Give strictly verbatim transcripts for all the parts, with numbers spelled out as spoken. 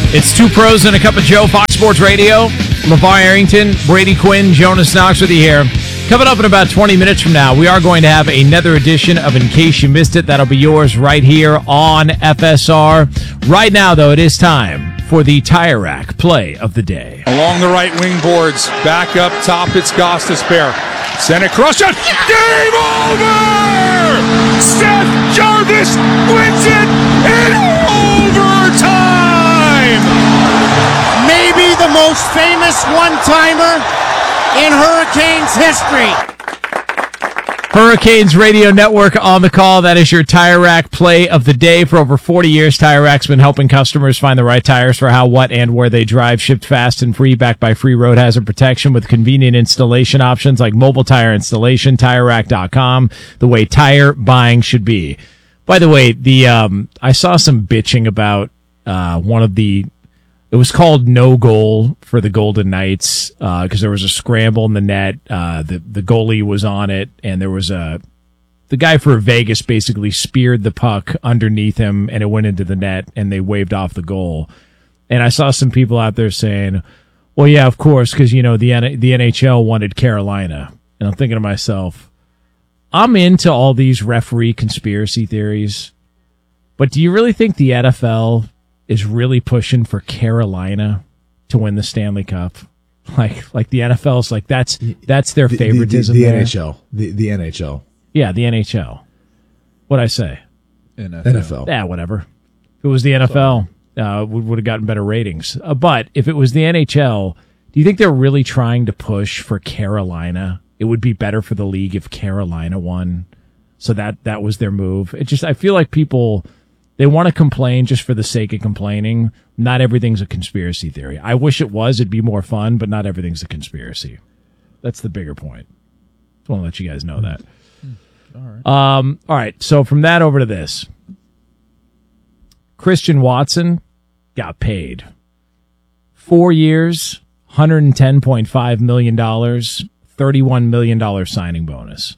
It's Two Pros and a Cup of Joe, Fox Sports Radio. LeVar Arrington, Brady Quinn, Jonas Knox with you here. Coming up in about twenty minutes from now, we are going to have another edition of In Case You Missed It. That'll be yours right here on F S R. Right now, though, it is time for the Tire Rack Play of the Day. Along the right wing boards, back up top, it's Gostisbehere. Send it cross shot. Game over! Seth Jarvis wins it in overtime! Maybe the most famous one-timer in Hurricanes history. Hurricanes Radio Network on the call. That is your Tire Rack Play of the Day. For over forty years, Tire Rack's been helping customers find the right tires for how, what, and where they drive. Shipped fast and free, backed by free road hazard protection with convenient installation options like mobile tire installation. Tire Rack dot com, the way tire buying should be. By the way, the um, I saw some bitching about uh, one of the It was called No Goal for the Golden Knights because uh, there was a scramble in the net. Uh, the the goalie was on it, and there was a the guy for Vegas basically speared the puck underneath him, and it went into the net, and they waved off the goal. And I saw some people out there saying, "Well, yeah, of course, because you know the N- the N H L wanted Carolina." And I'm thinking to myself, I'm into all these referee conspiracy theories, but do you really think the N F L is really pushing for Carolina to win the Stanley Cup? Like, like the N F L's like, that's, that's their favoritism. The, the, the, the there. N H L. The, the N H L. Yeah, the N H L. What'd I say? N F L. N F L. Yeah, whatever. If it was the N F L, uh, would, would have gotten better ratings. Uh, but if it was the N H L, do you think they're really trying to push for Carolina? It would be better for the league if Carolina won. So that, that was their move. It just, I feel like people, they want to complain just for the sake of complaining. Not everything's a conspiracy theory. I wish it was. It'd be more fun, but not everything's a conspiracy. That's the bigger point. Just want to let you guys know that. All right. Um, all right. So from that over to this. Christian Watson got paid. Four years, one hundred ten point five million dollars, thirty-one million dollars signing bonus.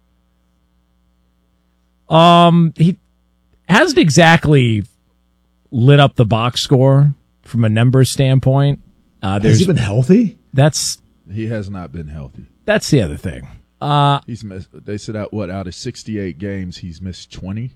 Um, he hasn't exactly lit up the box score from a numbers standpoint. Uh, Has he been healthy? That's He has not been healthy. that's the other thing. Uh, He's missed. They said out what out of sixty-eight games, he's missed twenty.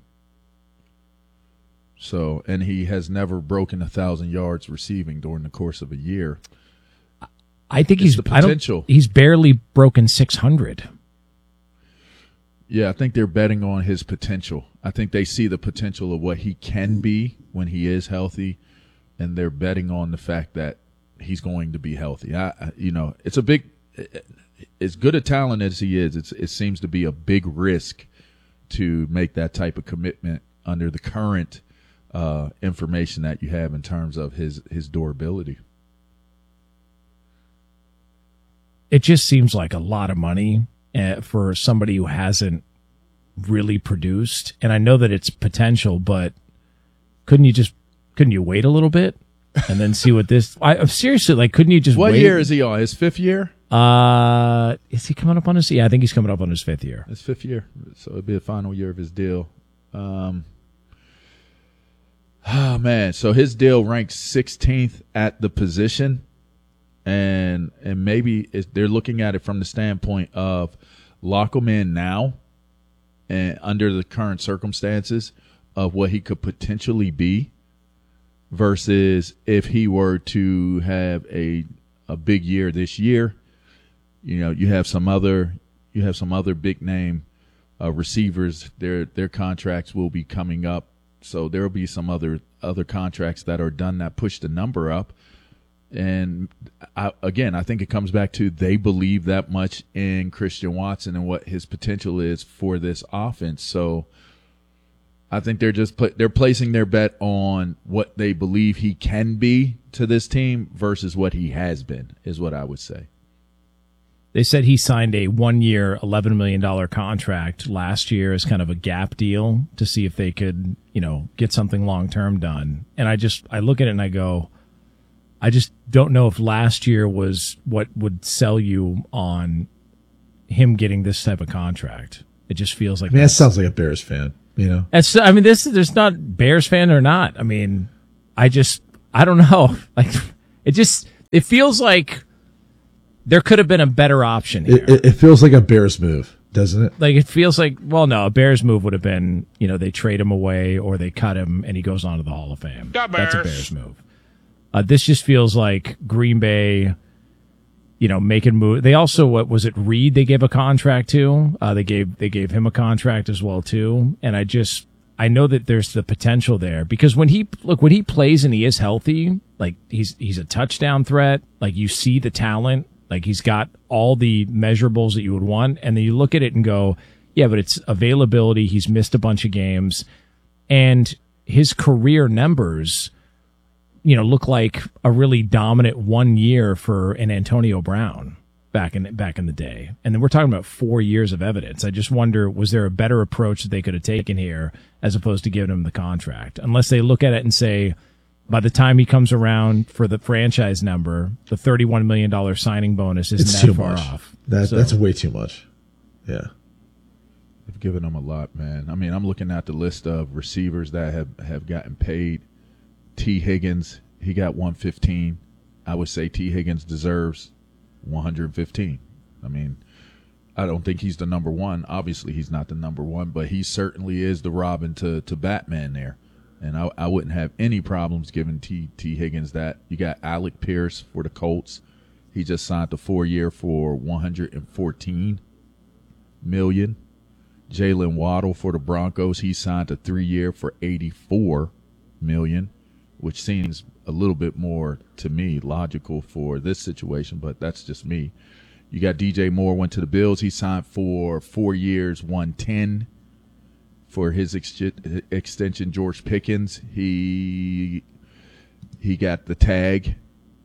So, and he has never broken a thousand yards receiving during the course of a year. I think It's he's the I don't- potential. he's barely broken six hundred. Yeah, I think they're betting on his potential. I think they see the potential of what he can be when he is healthy, and they're betting on the fact that he's going to be healthy. I, I you know, it's a big, as good a talent as he is, it's, it seems to be a big risk to make that type of commitment under the current uh, information that you have in terms of his, his durability. It just seems like a lot of money uh, for somebody who hasn't really produced. And I know that it's potential, but couldn't you just couldn't you wait a little bit and then see what this? I seriously like. Couldn't you just? What wait? year is he on? His fifth year? Uh, is he coming up on his? Yeah, I think he's coming up on his fifth year. His fifth year. So it'll be the final year of his deal. Um, oh man, so his deal ranks sixteenth at the position. And and maybe it's, they're looking at it from the standpoint of lock him in now and under the current circumstances of what he could potentially be versus if he were to have a a big year this year. You know, you have some other you have some other big name uh, receivers. Their their contracts will be coming up, so there will be some other other contracts that are done that push the number up. And I, again, I think it comes back to they believe that much in Christian Watson and what his potential is for this offense. So I think they're just put, they're placing their bet on what they believe he can be to this team versus what he has been, is what I would say. They said he signed a one-year, eleven million dollars contract last year as kind of a gap deal to see if they could, you know, get something long-term done. And I just I look at it and I go, I just don't know if last year was what would sell you on him getting this type of contract. It just feels like I mean, that sounds like a Bears fan, you know? That's, I mean, this there's not Bears fan or not. I mean, I just I don't know. Like, it just it feels like there could have been a better option here. It, it, it feels like a Bears move, doesn't it? Like, it feels like, well, no, a Bears move would have been, you know, they trade him away or they cut him and he goes on to the Hall of Fame. That's a Bears move. Uh, this just feels like Green Bay, you know, making move. They also, what was it, Reed? They gave a contract to. Uh, they gave they gave him a contract as well too. And I just, I know that there's the potential there because when he look when he plays and he is healthy, like he's he's a touchdown threat. Like you see the talent. Like he's got all the measurables that you would want, and then you look at it and go, yeah, but it's availability. He's missed a bunch of games, and his career numbers, you know, look like a really dominant one year for an Antonio Brown back in back in the day. And then we're talking about four years of evidence. I just wonder, was there a better approach that they could have taken here as opposed to giving him the contract? Unless they look at it and say, by the time he comes around for the franchise number, the thirty-one million dollars signing bonus isn't It's that too far much. off. That, So- That's way too much. Yeah. They've given him a lot, man. I mean, I'm looking at the list of receivers that have, have gotten paid. T. Higgins, he got one fifteen. I would say T. Higgins deserves one fifteen. I mean, I don't think he's the number one. Obviously, he's not the number one, but he certainly is the Robin to, to Batman there. And I, I wouldn't have any problems giving T. T. Higgins that. You got Alec Pierce for the Colts. He just signed the four-year for one fourteen million dollars. Jalen Waddle for the Broncos. He signed a three-year for eighty-four million dollars, which seems a little bit more, to me, logical for this situation, but that's just me. You got D J Moore went to the Bills. He signed for four years, one ten. For his ex- extension, George Pickens, he he got the tag,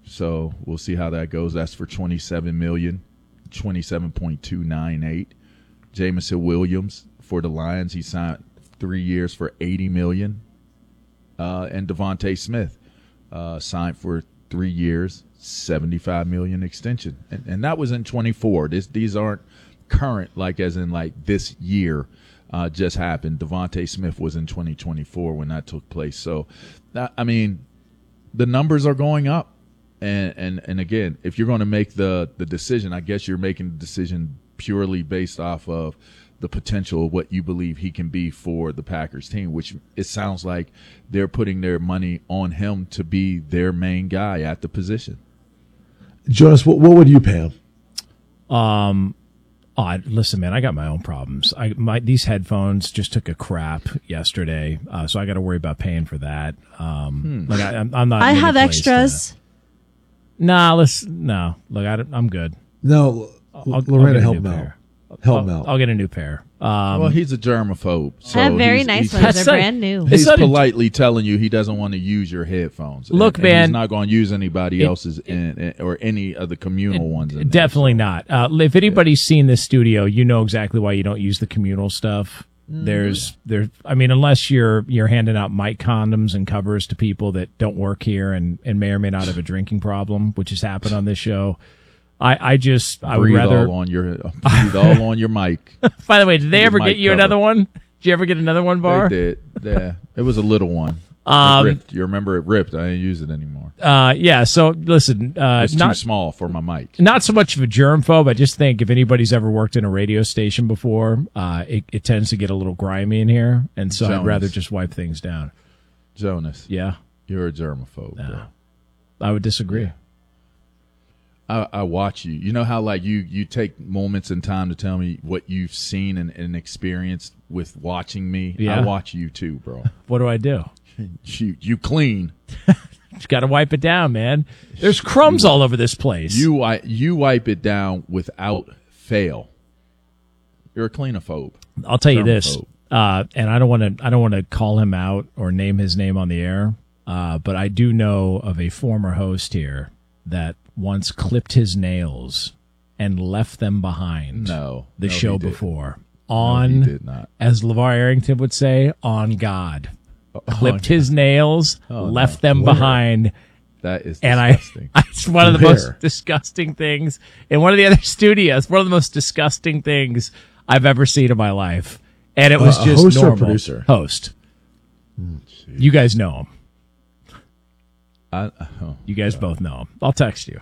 so we'll see how that goes. That's for twenty-seven million dollars, twenty-seven point two nine eight. Jamison Williams for the Lions, he signed three years for eighty million dollars. Uh, and Devontae Smith uh, signed for three years, seventy-five million dollars extension, and, and that was in twenty-four. This these aren't current, like as in like this year. Uh, just happened. Devontae Smith was in twenty twenty-four when that took place. So, that, I mean, the numbers are going up. And, and, and again, if you're going to make the, the decision, I guess you're making the decision purely based off of the potential of what you believe he can be for the Packers team, which it sounds like they're putting their money on him to be their main guy at the position. Jonas, what, what would you pay him? Um, oh, I- listen, man, I got my own problems. I my these headphones just took a crap yesterday, uh, so I got to worry about paying for that. Um, like I, I'm, I'm not. I in any have place extras. To, nah, let's no. Look, I, don't- I'm good. No, I'll, I'll Lorena, get a help new him out. pair. Help I'll, him out. I'll get a new pair. Um, Well, he's a germaphobe. So I have very he's, nice he's, ones. That's They're not- brand new. It's He's not a- politely telling you he doesn't want to use your headphones. Look, and, man, and he's not going to use anybody it- else's in, in- or any of the communal ones. In there. Definitely not. Uh, if anybody's seen this studio, you know exactly why you don't use the communal stuff. Mm-hmm. There's, there. I mean, unless you're you're handing out mic condoms and covers to people that don't work here and, and may or may not have a drinking problem, which has happened on this show. I, I just I would Breathe rather. all on your breathe all on your mic. By the way, did they Your ever mic get you cover. another one? Did you ever get another one, Bar? They did. Yeah, it was a little one. Um, it ripped. You remember it ripped? I didn't use it anymore. Uh, yeah. So listen, uh, It's too not small for my mic. not so much of a germ phobe. I just think if anybody's ever worked in a radio station before, uh, it, it tends to get a little grimy in here, and so I'd Jonas. rather just wipe things down. Jonas, Yeah, you're a germaphobe. Bro. I would disagree. I, I watch you. You know how like you you take moments in time to tell me what you've seen and, and experienced with watching me. Yeah. I watch you too, bro. What do I do? you you clean. Just got to wipe it down, man. There's crumbs all over this place. You wi- you wipe it down without fail. You're a cleanophobe. I'll tell you this, germaphobe. uh, and I don't want to. I don't want to call him out or name his name on the air, uh, but I do know of a former host here that once clipped his nails and left them behind. No, the no, show he didn't. before No, on, he did not. as LeVar Arrington would say, on God. Clipped his nails, Oh, left no. them Where? behind. That is And I, disgusting. it's one of the Where? most disgusting things in one of the other studios. One of the most disgusting things I've ever seen in my life, and it was Uh, a just host or normal. producer? Host. You guys know him. I, oh, You guys both know him. I'll text you.